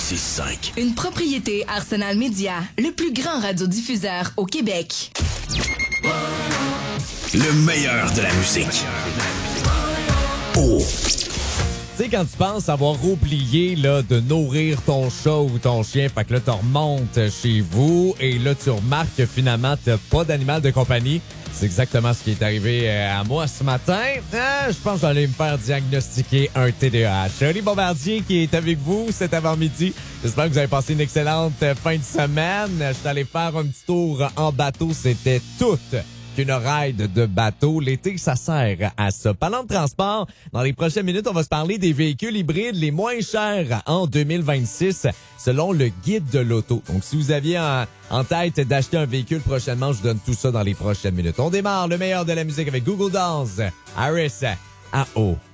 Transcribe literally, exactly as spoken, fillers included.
six cinq. Une propriété Arsenal Media, le plus grand radiodiffuseur au Québec. Le meilleur de la musique. Oh. Tu sais, quand tu penses avoir oublié là, de nourrir ton chat ou ton chien, fait que là, tu remontes chez vous et là, tu remarques que finalement, t'as pas d'animal de compagnie. C'est exactement ce qui est arrivé à moi ce matin. Ah, je pense que j'allais me faire diagnostiquer un T D A H. Oli Bombardier qui est avec vous cet avant-midi. J'espère que vous avez passé une excellente fin de semaine. Je suis allé faire un petit tour en bateau. C'était tout qu'une ride de bateau. L'été, ça sert à ça. Parlant de transport, dans les prochaines minutes, on va se parler des véhicules hybrides les moins chers en deux mille vingt-six, selon le guide de l'auto. Donc, si vous aviez en, en tête d'acheter un véhicule prochainement, je vous donne tout ça dans les prochaines minutes. On démarre le meilleur de la musique avec Google Dolls, Harris, A O.